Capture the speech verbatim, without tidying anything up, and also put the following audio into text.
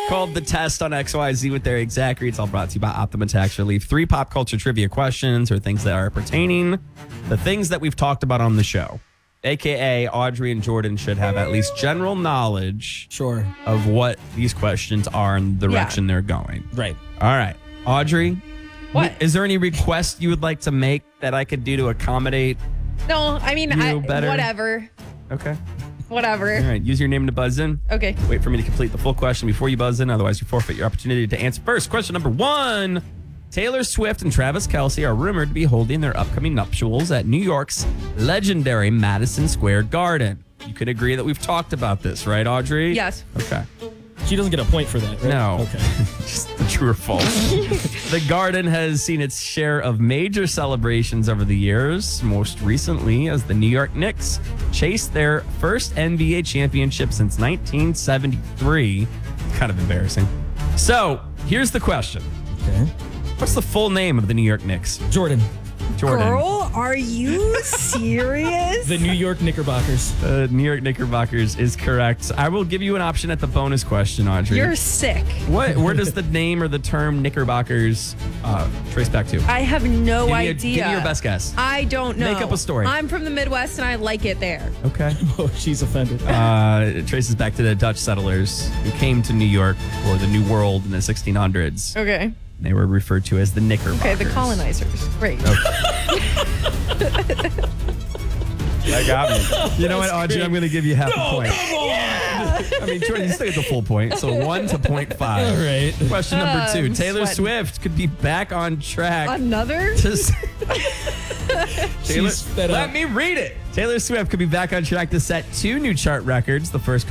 called The Test on X Y Z with their exact reads. All brought to you by Optima Tax Relief. Three pop culture trivia questions or things that are pertaining the things that we've talked about on the show. A K A Audrey and Jordan should have at least general knowledge Sure. of what these questions are and the direction they're going. Right. All right. Audrey, What? is there any request you would like to make that I could do to accommodate? No, I mean, You I, better. whatever. Okay. Whatever. All right. Use your name to buzz in. Okay. Wait for me to complete the full question before you buzz in. Otherwise, you forfeit your opportunity to answer first. Question number one. Taylor Swift and Travis Kelce are rumored to be holding their upcoming nuptials at New York's legendary Madison Square Garden. You could agree that we've talked about this, right, Audrey? Yes. Okay. She doesn't get a point for that, right? No. Okay. Just the true or false. The Garden has seen its share of major celebrations over the years, most recently as the New York Knicks chased their first N B A championship since nineteen seventy-three. Kind of embarrassing. So, here's the question. Okay. What's the full name of the New York Knicks? Jordan. Jordan. Girl, are you serious? The New York Knickerbockers. Uh, New York Knickerbockers is correct. I will give you an option at the bonus question, Audrey. You're sick. What? Where does the name or the term Knickerbockers uh, trace back to? I have no give me a- idea. give me your best guess. I don't know. Make up a story. I'm from the Midwest and I like it there. Okay. Oh, she's offended. Uh, it traces back to the Dutch settlers who came to New York or the New World in the sixteen hundreds. Okay. They were referred to as the Knickerbockers. Okay, the colonizers. Great. That got me. You know what, Audrey? great. I'm going to give you half No, a point. come on. I mean, Jordan, you still get the full point. So one to point five. All right. Question number two. I'm Taylor sweating. Swift could be back on track. Another? to s- Taylor, She's fed let up. me read it. Taylor Swift could be back on track to set two new chart records. The first